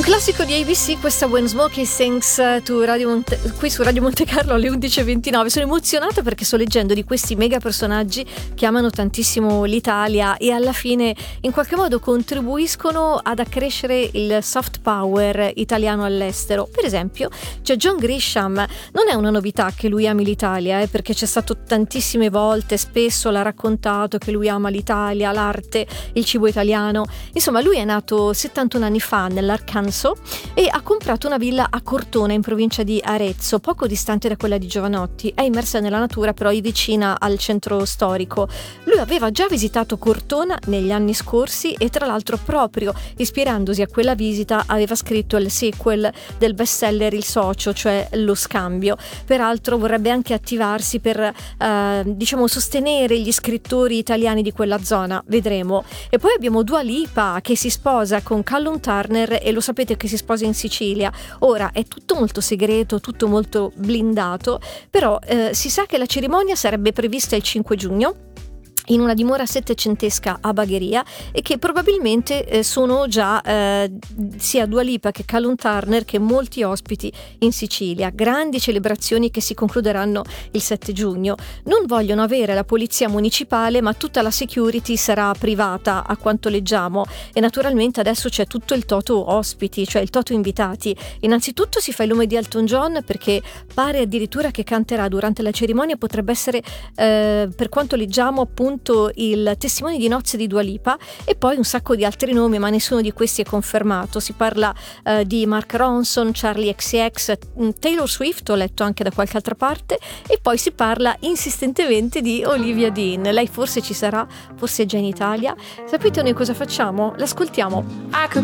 Classico di ABC, questa When Smokey Sings qui su Radio Monte Carlo alle 11.29. Sono emozionata perché sto leggendo di questi mega personaggi che amano tantissimo l'Italia e alla fine in qualche modo contribuiscono ad accrescere il soft power italiano all'estero. Per esempio c'è John Grisham. Non è una novità che lui ami l'Italia, perché c'è stato tantissime volte, spesso l'ha raccontato che lui ama l'Italia, l'arte, il cibo italiano. Insomma, lui è nato 71 anni fa nell'Arkansas e ha comprato una villa a Cortona in provincia di Arezzo, poco distante da quella di Giovanotti. È immersa nella natura, però è vicina al centro storico. Lui aveva già visitato Cortona negli anni scorsi e tra l'altro, proprio ispirandosi a quella visita, aveva scritto il sequel del bestseller Il Socio, cioè Lo Scambio. Peraltro vorrebbe anche attivarsi per sostenere gli scrittori italiani di quella zona, vedremo. E poi abbiamo Dua Lipa che si sposa con Callum Turner, e lo sapete che si sposa in Sicilia. Ora è tutto molto segreto, tutto molto blindato, però si sa che la cerimonia sarebbe prevista il 5 giugno in una dimora settecentesca a Bagheria, e che probabilmente sono già sia Dua Lipa che Callum Turner che molti ospiti in Sicilia. Grandi celebrazioni che si concluderanno il 7 giugno. Non vogliono avere la polizia municipale, ma tutta la security sarà privata, a quanto leggiamo, e naturalmente adesso c'è tutto il toto ospiti, cioè il toto invitati. Innanzitutto si fa il nome di Elton John, perché pare addirittura che canterà durante la cerimonia. Potrebbe essere per quanto leggiamo appunto il testimone di nozze di Dua Lipa, e poi un sacco di altri nomi, ma nessuno di questi è confermato. Si parla di Mark Ronson, Charlie XCX, Taylor Swift, ho letto anche da qualche altra parte, e poi si parla insistentemente di Olivia Dean. Lei forse ci sarà, forse è già in Italia. Sapete noi cosa facciamo? L'ascoltiamo.